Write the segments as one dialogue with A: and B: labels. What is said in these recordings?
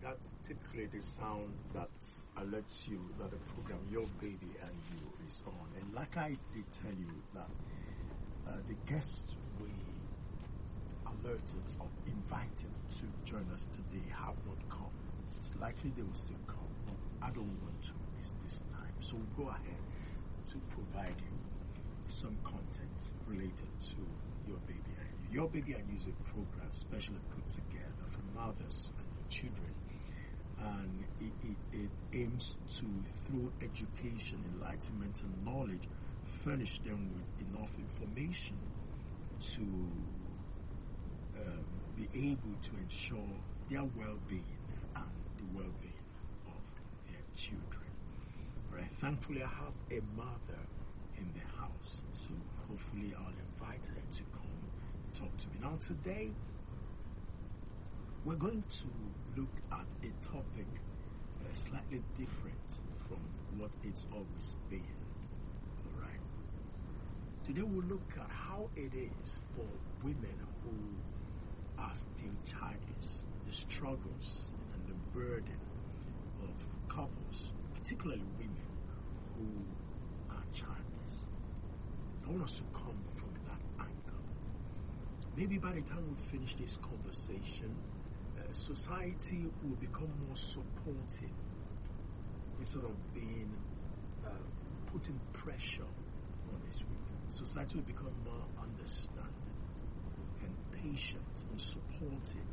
A: That's typically the sound that alerts you that the program Your Baby and You is on. And like I did tell you that the guests we alerted or invited to join us today have not come. It's likely they will still come. I don't want to miss this time. So we'll go ahead to provide you some content related to Your Baby and You. Your Baby and You is a program specially put together for mothers and children, and it aims to, through education, enlightenment, and knowledge, furnish them with enough information to be able to ensure their well-being and the well-being of their children. Right. Thankfully, I have a mother in the house, so hopefully I'll invite her to come talk to me. Now today, we're going to look at a topic slightly different from what it's always been. Alright. Today we'll look at how it is for women who are still childless, the struggles and the burden of couples, particularly women who are childless. I want us to come from that angle. Maybe by the time we finish this conversation, society will become more supportive instead of being putting pressure on these women. Society will become more understanding and patient and supportive,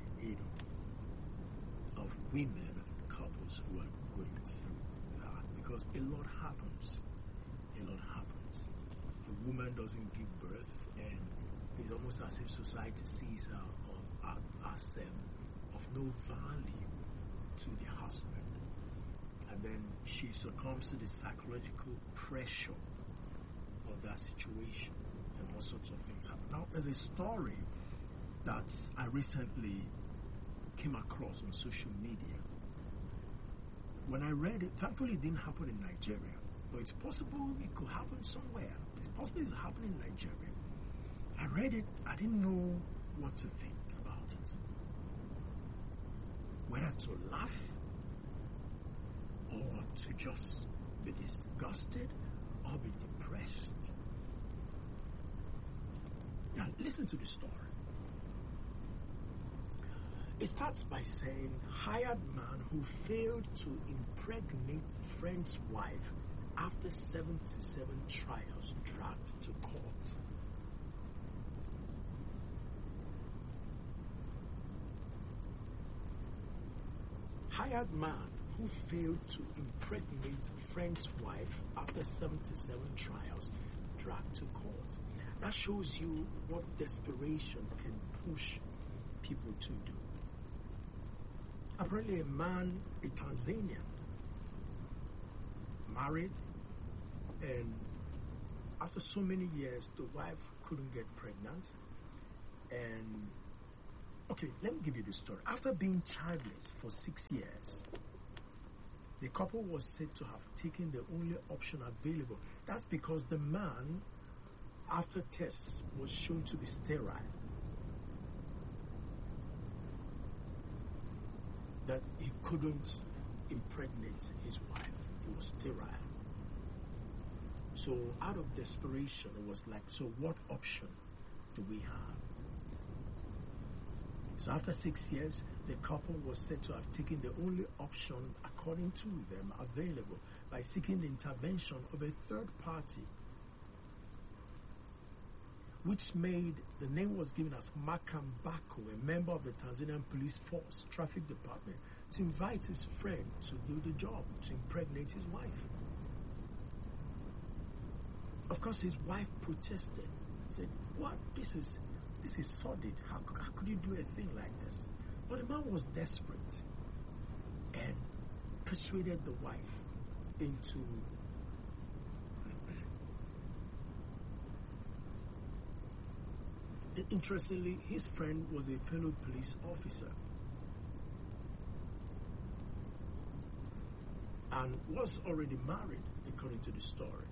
A: of women and couples who are going through that, because a lot happens. The woman doesn't give birth, and it's almost as if society sees her as of no value to the husband, and then she succumbs to the psychological pressure of that situation, and all sorts of things happen. Now, there's a story that I recently came across on social media. When I read it, thankfully it didn't happen in Nigeria, but it's possible it could happen somewhere. It's possible it's happening in Nigeria. I read it, I didn't know what to think about it. Whether to laugh or to just be disgusted or be depressed. Now listen to the story. It starts by saying, hired man who failed to impregnate friend's wife after 77 trials dragged to court. Hired man who failed to impregnate friend's wife after 77 trials dragged to court. That shows you what desperation can push people to do. Apparently a man, a Tanzanian, married, and after so many years the wife couldn't get pregnant, and okay, let me give you the story. After being childless for 6 years, the couple was said to have taken the only option available. That's because the man, after tests, was shown to be sterile. That he couldn't impregnate his wife. He was sterile. So out of desperation, it was like, so what option do we have? So after 6 years, the couple was said to have taken the only option, according to them, available by seeking the intervention of a third party, which made, the name was given as Makambako, a member of the Tanzanian Police Force Traffic Department, to invite his friend to do the job, to impregnate his wife. Of course, his wife protested, said, what? This is sordid. How could you do a thing like this? But the man was desperate and persuaded the wife into interestingly, his friend was a fellow police officer and was already married, according to the story.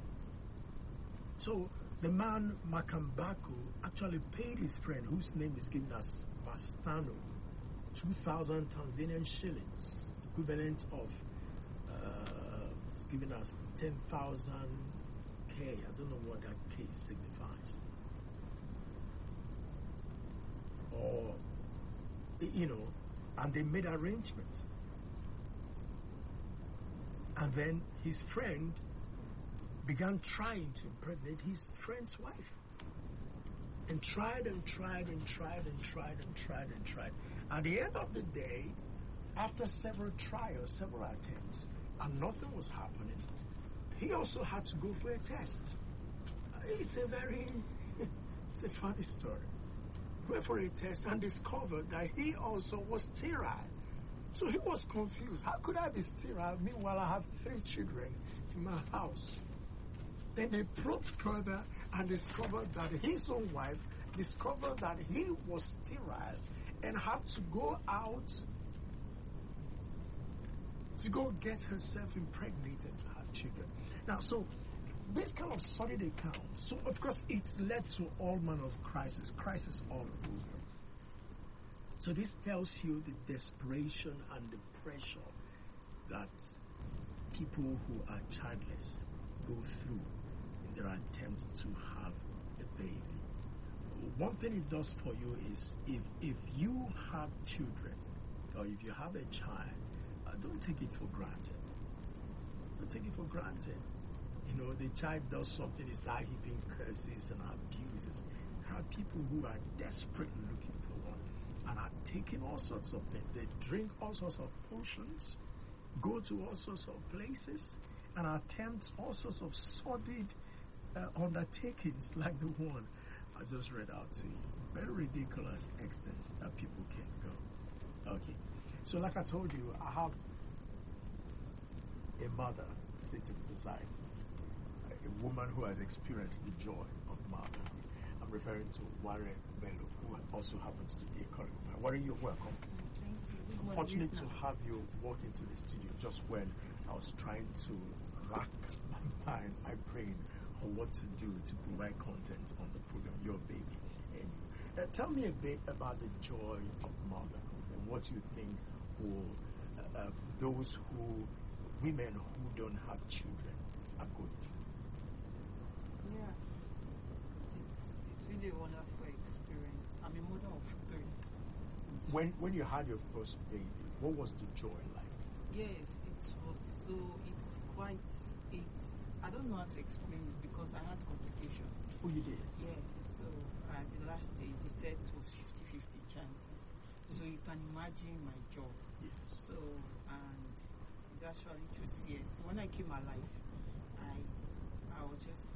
A: So the man, Makambaku, actually paid his friend, whose name is given as Mastano, 2,000 Tanzanian shillings, equivalent of it's giving us 10,000 K. I don't know what that K signifies. Or, and they made arrangements. And then his friend began trying to impregnate his friend's wife. And tried and tried and tried and tried and tried and tried. At the end of the day, after several trials, several attempts, and nothing was happening, he also had to go for a test. It's a funny story. Went for a test and discovered that he also was sterile. So he was confused. How could I be sterile? Meanwhile, I have 3 children in my house. Then they probed further and discovered that his own wife discovered that he was sterile and had to go out to go get herself impregnated to have children. Now, so this kind of solid account, so of course it's led to all manner of crisis all over. So this tells you the desperation and the pressure that people who are childless go through in their attempt to have a baby. One thing it does for you is if you have children or if you have a child, don't take it for granted. Don't take it for granted. The child does something, is start heaping curses and abuses. There are people who are desperately looking for one and are taking all sorts of things. They drink all sorts of potions, go to all sorts of places, and attempt all sorts of sordid undertakings like the one I just read out to you. Very ridiculous extents that people can go. Okay. So like I told you, I have a mother sitting beside me, a woman who has experienced the joy of motherhood. I'm referring to Warren Bello, who also happens to be a colleague of mine. Warren, you're welcome.
B: Thank you.
A: I'm fortunate to have you walk into the studio just when I was trying to rack my mind, my brain, on what to do to provide content on the program, Your Baby. And tell me a bit about the joy of motherhood and what you think will those women who don't have children are going through.
B: Yeah, it's really a wonderful experience. I'm a mother of 3.
A: When you had your first baby, what was the joy like?
B: Yes, it was so. I don't know how to explain it because I had complications.
A: Oh, you did?
B: Yes. So at the last stage, he said it was 50-50 chances. So you can imagine my joy.
A: Yes.
B: So and it's actually through CS. So when I came alive, I was just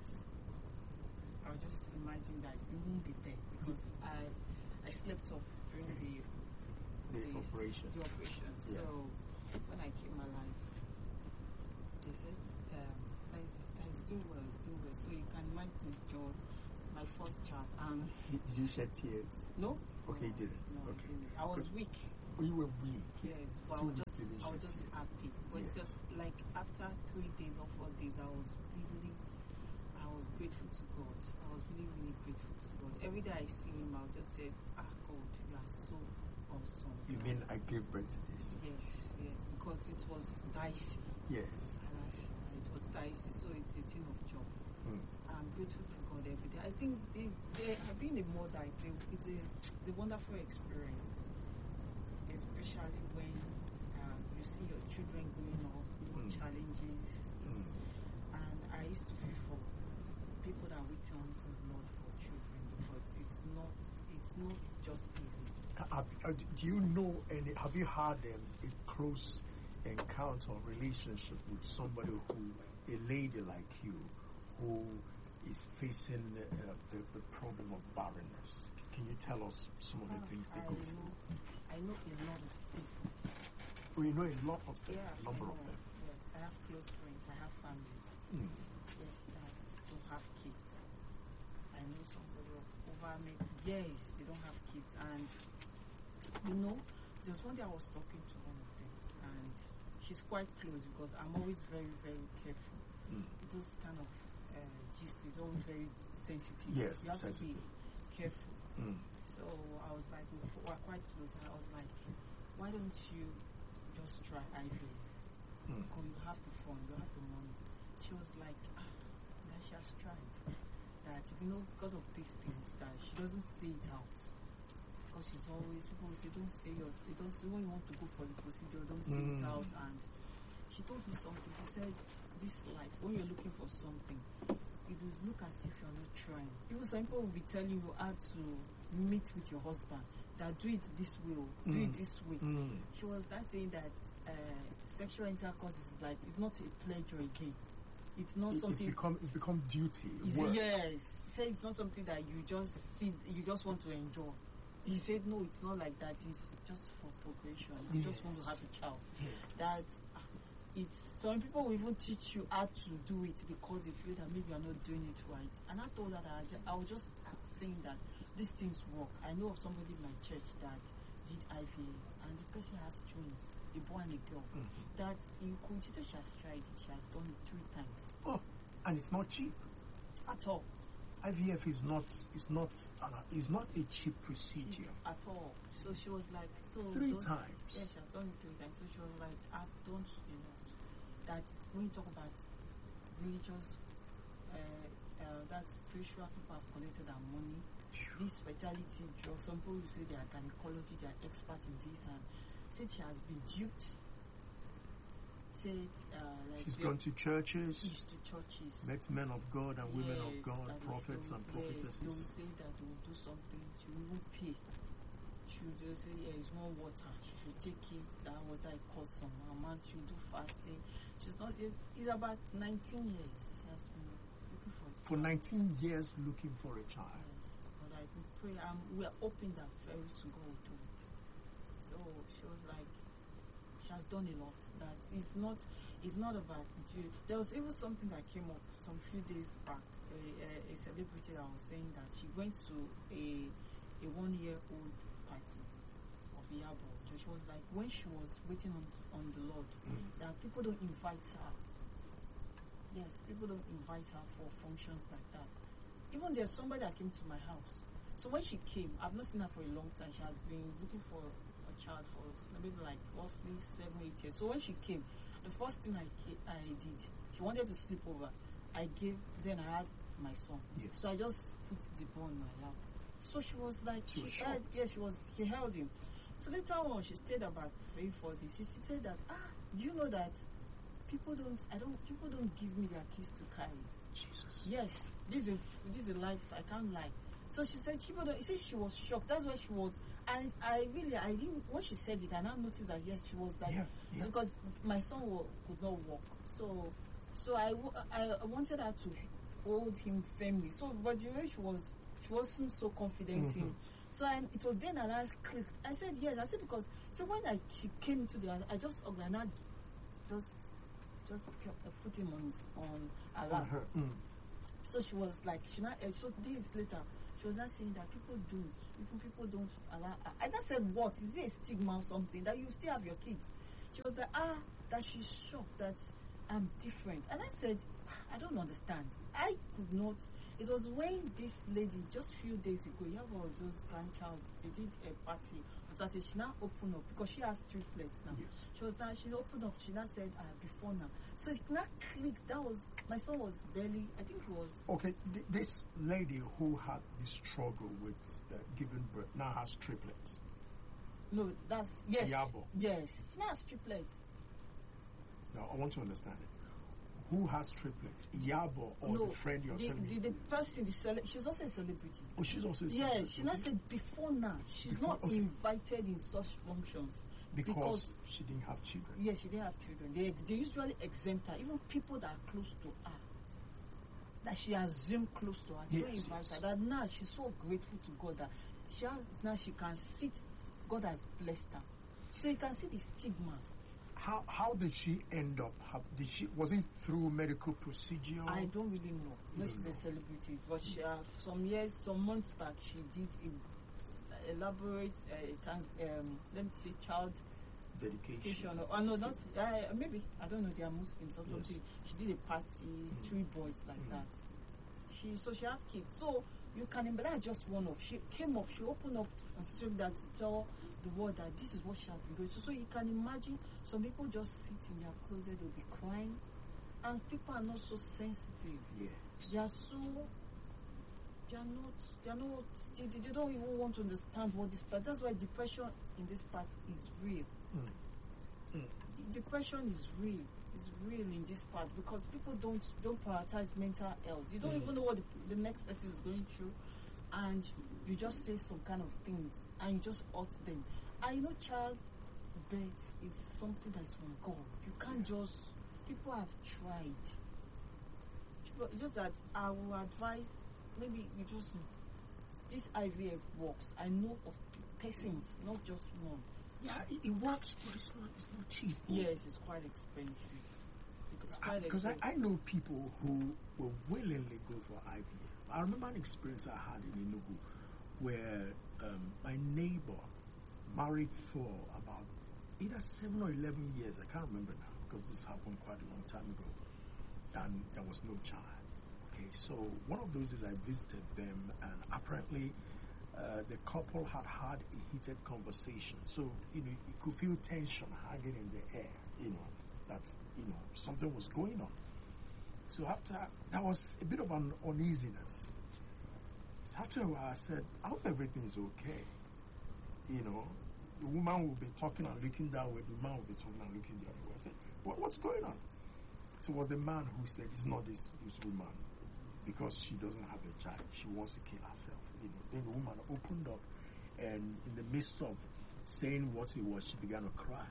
B: imagine that you won't be there because I slept off during the
A: operation.
B: The operation.
A: Yeah.
B: So when I came alive, they said, let's do well. So you can imagine John, my first child.
A: Did you shed tears?
B: No.
A: Okay, you didn't.
B: No,
A: okay.
B: I didn't. I was weak.
A: You were weak.
B: Yes, but I was just happy. But it's just like after 3 days or 4 days, I was grateful to God. I was really, really grateful to God. Every day I see him, I'll just say, God, you are so awesome.
A: You mean I gave birth to this?
B: Yes, because it was dicey.
A: Yes.
B: And it was dicey, so it's a thing of joy. I'm grateful to God every day. I think being a mother, it's a wonderful experience, especially when you see your children growing up, challenges. And I used to feel for people that are waiting on the Lord for children because it's not just easy.
A: Do you know have you had a close encounter or relationship with somebody a lady like you, who is facing the problem of barrenness? Can you tell us some of the things they go through?
B: I know a lot of people.
A: Oh, you know a lot of them?
B: Yeah,
A: a number of them?
B: Yes, I have close friends, I have families. Yes, that don't have kids. I know somebody over maybe years they don't have kids, and there's one day I was talking to one of them, and she's quite close because I'm always very, very careful. Those kind of gist is always very sensitive.
A: Yes,
B: you have
A: sensitive.
B: to be careful. So I was like, we're quite close, and I was like, why don't you just try IVF? Because you have the fund, you have the money. She was like, that she has tried. That, because of these things, that she doesn't say it out. Because she's always, people say, don't say when you want to go for the procedure, don't say it out. And she told me something. She said, this life, when you're looking for something, it will look as if you're not trying. Even some people will be telling you how to meet with your husband, that do it this way, do it this way. She was saying that sexual intercourse is like, it's not a pleasure again. It's not something.
A: It's become duty.
B: Yes. Say it's not something that you just want to enjoy. He said no, it's not like that. It's just for progression. You just want to have a child. That it's some people will even teach you how to do it because they feel that maybe you're not doing it right. And I told her that I was just saying that these things work. I know of somebody in my church that did IVF and the person has twins, a boy and a girl. That she said she has tried it. She has done it 3 times.
A: Oh, and it's not cheap
B: at all.
A: IVF is not a cheap procedure
B: at all. So she was like,
A: 3 times.
B: Yeah, she has done it 3 times. So she was like, I've done that when you talk about religious, that spiritual people have collected our money. This fertility drug, some people will say they are gynecology, they are experts in this, and said she has been duped. Said
A: she's gone to churches, met men of God and women of God, prophets and prophetesses.
B: They will say that they will do something, she will even pay. She will say, it's more water, she should take it, that water it costs some amount, she will do fasting. She's not, it's about 19 years she has been looking for a child.
A: For 19 years looking for a child.
B: Yes, but I pray, we are hoping that very soon God will do it. So she was like, she has done a lot. That it's not about you. There was even something that came up some few days back. A celebrity that was saying that she went to a 1-year-old party of Iyabo. She was like, when she was waiting on the Lord, that people don't invite her. Yes, people don't invite her for functions like that. Even there's somebody that came to my house. So when she came, I've not seen her for a long time. She has been looking for a child for maybe like roughly 7-8 years. So when she came, the first thing I did, she wanted to sleep over. I had my son.
A: Yes.
B: So I just put the boy on my lap. So she was like, she held him. So later on, she stayed about 3-4 days. She said that, do you know that people don't give me their keys to carry?
A: Jesus.
B: Yes, this is a life, I can't lie. So she said, she was shocked. That's why she was, and I didn't, when she said it, I now noticed that yes, she was like, because my son could not walk. So I wanted her to hold him firmly. So, but the way she wasn't so confident in. So it was then that I clicked. I said yes. I said because when she came to the, I just organized, just put him on alarm. So she was like, so days later, she was not saying that people don't allow. I just said, what? Is it a stigma or something that you still have your kids? She was like, that she's shocked that I'm different. And I said, I don't understand. I could not. It was when this lady, just few days ago, you have all those grandchild, they did a party on Saturday. She now opened up because she has triplets now. Yes. She opened up, she now said, before now. So it not clicked. That was, my son was barely, I think it was.
A: Okay, this lady who had this struggle with giving birth now has triplets.
B: No, that's, yes.
A: Iyabo.
B: Yes, she now has triplets.
A: Now, I want to understand it. Who has triplets? Iyabo or the friend you're telling me?
B: The person, she's also a celebrity.
A: Oh, she's also a celebrity?
B: Yes, she now said before now, she's not invited in such functions.
A: Because she didn't have children?
B: Yes, she didn't have children. They usually exempt her, even people that are close to her, that she assumed close to her, they don't invite her. That now she's so grateful to God that now she can sit, God has blessed her. So you can see the stigma.
A: How did she end up? Was it through medical procedure?
B: I don't really know. No, she's a celebrity, but she, some months back, she did elaborate, let me say, child
A: dedication.
B: No, not maybe, I don't know. They are Muslims or something. She did a party, 3 boys like that. She had kids. So you can, but that's just one of. She came up. She opened up and said that to tell the world that this is what she has been going through. So you can imagine some people just sit in their closet, they'll be crying, and people are not so sensitive.
A: Yeah.
B: They are so, they don't even want to understand what this part. That's why depression in this part is real. Depression is real. It's real in this part because people don't prioritize mental health. You don't even know what the next person is going through, and you just say some kind of things and you just hurt them. And you know, childbirth is something that's from God. You can't just. People have tried. Just that I will advise. Maybe you just this IVF works. I know of persons, not just one.
A: Yeah, it works, but it's not cheap.
B: Yes, it's quite expensive.
A: Because I know people who will willingly go for IVF. I remember an experience I had in Enugu where my neighbor married for about either 7 or 11 years. I can't remember now because this happened quite a long time ago. And there was no child. Okay, so one of those days I visited them, and apparently the couple had a heated conversation. So, you could feel tension hanging in the air, that, something was going on. So after, there was a bit of an uneasiness. So after a while I said, I hope everything is okay. The woman will be talking and looking that way, the man will be talking and looking the other way. I said, what's going on? So it was the man who said, it's not this woman, because she doesn't have a child. She wants to kill herself. Then the woman opened up, and in the midst of saying what it was, she began to cry.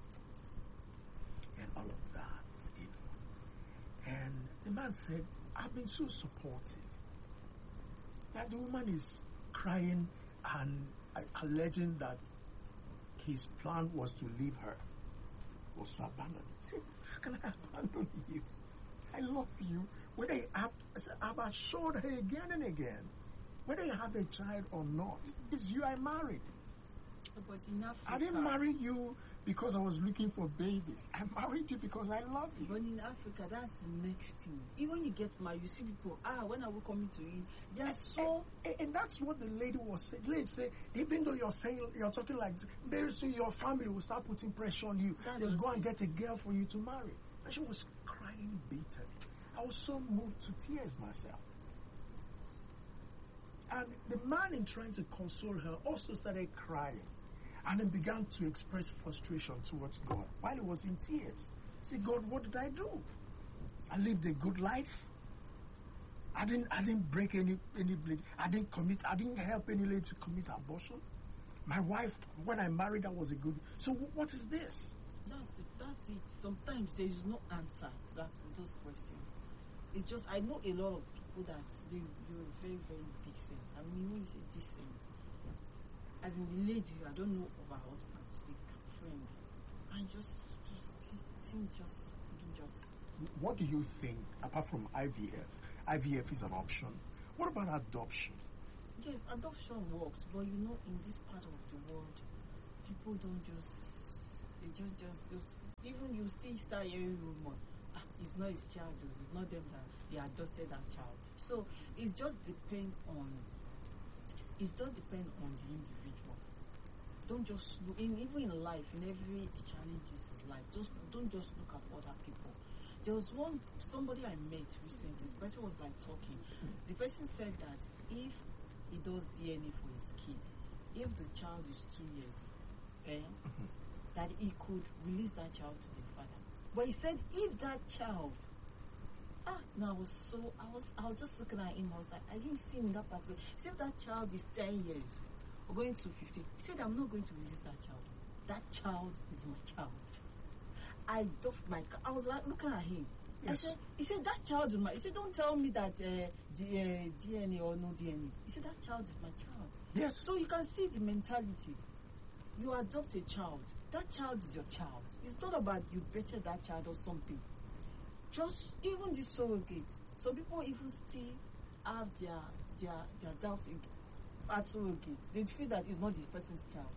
A: And all of that, And the man said, I've been so supportive. That the woman is crying and alleging that his plan was to leave her, was to abandon. He said, how can I abandon you? I love you. I've assured her again and again, whether you have a child or not, it's you I married.
B: But in Africa,
A: I didn't marry you because I was looking for babies. I married you because I love you.
B: But in Africa, that's the next thing. Even when you get married, you see people, when are we coming to eat? They're so...
A: And that's what the lady was saying. The lady said, even though you're talking like this, very soon your family will start putting pressure on you. They'll go and get a girl for you to marry. And she was crying bitterly. I was so moved to tears myself. And the man, in trying to console her, also started crying. And then began to express frustration towards God while he was in tears. Say, God, what did I do? I lived a good life. I didn't break any blade. I didn't help any lady to commit abortion. My wife, when I married her, was a good. So what is this?
B: That's it. Sometimes there is no answer to those questions. It's just, I know a lot of people that you're very, very decent. I mean, when you say decent, as in the lady, I don't know of her husband, the friend. And just couldn't just.
A: What do you think, apart from IVF? IVF is an option. What about adoption?
B: Yes, adoption works, but in this part of the world, people don't just, even you still start hearing rumors. It's not his child, it's not them that they adopted that child. So it just depends on the individual. Don't just look even in life, in every challenges in life, don't just look at other people. There was somebody I met recently. The person was like talking. The person said that if he does DNA for his kid, if the child is 2 years, that he could release that child to the father. But he said if that child, I was just looking at him. I was like, I didn't see him in that perspective. He said if that child is 10 years or going to 15, he said I'm not going to release that child. That child is my child. I was like looking at him.
A: Yes.
B: He said that child is my. He said don't tell me that DNA or no DNA. He said that child is my child.
A: Yes.
B: So you can see the mentality. You adopt a child. That child is your child. It's not about you better that child or something. Just even the surrogates. Some people even still have their doubts at surrogate. They feel that it's not the person's child.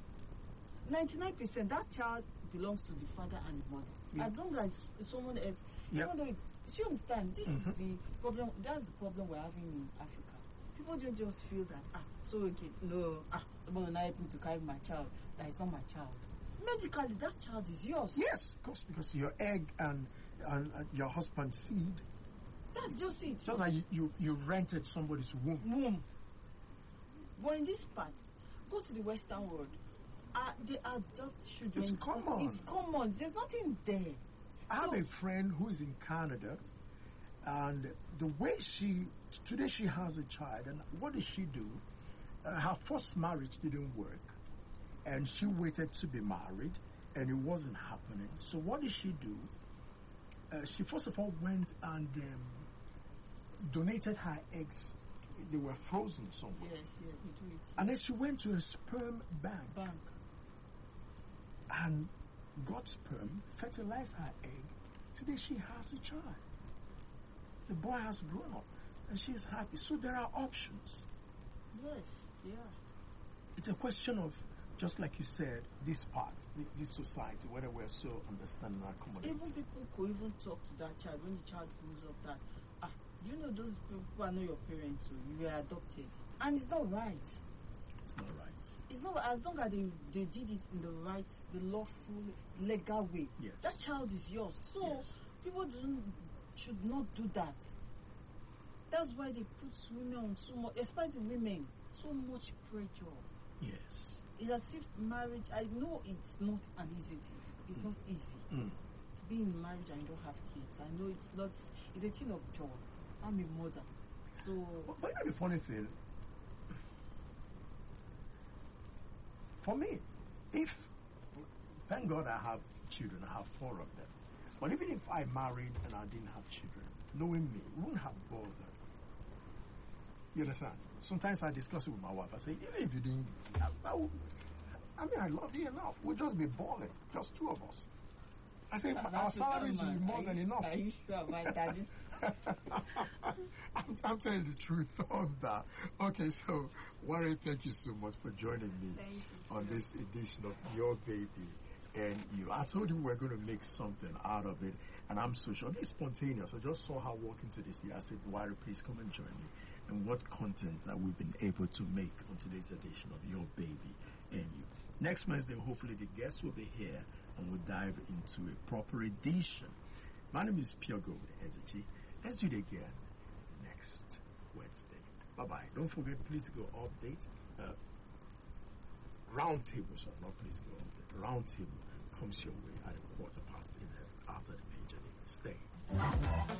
B: 99% that child belongs to the father and the mother.
A: Yeah.
B: As long as someone else, even though you understand, this is the problem. That's the problem we're having in Africa. People don't just feel that, so okay, no, someone will not help me to carry my child. That is not my child. Medically, that child is yours.
A: Yes, of course, because your egg and your husband's seed.
B: That's just it.
A: Just like you rented somebody's womb.
B: But in this part, go to the Western world. They adopt children.
A: It's common.
B: It's common. There's nothing there.
A: I have a friend who is in Canada, and the way today she has a child, and what did she do? Her first marriage didn't work, and she waited to be married, and it wasn't happening. So what did she do? She first of all went and donated her eggs. They were frozen somewhere.
B: Yes, we do it.
A: And then she went to a sperm bank. And got sperm, fertilized her egg. Today she has a child. The boy has grown up and she is happy. So there are options.
B: Yes, yeah.
A: It's a question of, just like you said, this part, this society, whether we're so understanding and accommodating.
B: Even people could even talk to that child when the child grows up that, you know those people are not your parents, so you were adopted. And it's not right.
A: It's not right.
B: It's not, as long as they did it in the right, the lawful, legal way.
A: Yes.
B: That child is yours. So
A: Yes.
B: people should not do that. That's why they put women on so much, especially women, so much pressure.
A: Yes.
B: It's as if marriage, I know it's not an easy thing. It's not easy to be in marriage and you don't have kids. I know it's not, it's a thing of joy. I'm a mother. So
A: But you know the funny thing, for me, thank God I have children, I have 4 of them. But even if I married and I didn't have children, knowing me, it wouldn't have bothered. You understand? Sometimes I discuss it with my wife. I say, even if you didn't, I love you enough. We'll just be balling, just 2 of us. I say, our salaries will be more than enough.
B: Are you sure about that?
A: I'm telling the truth on that. Okay, so Warren, thank you so much for joining me on this edition of Your Baby and You. I told you we're going to make something out of it, and I'm so sure. It's spontaneous. I just saw her walk into this here. I said, Warren, please come and join me. And what content that we've been able to make on today's edition of Your Baby and You. Next Wednesday, hopefully the guests will be here and we'll dive into a proper edition. My name is Pure Gold Ezechi. Let's do it again next Wednesday. Bye-bye. Don't forget, please go update. Roundtable, sorry, not please go update. Roundtable comes your way at 11:15 after the page. Stay.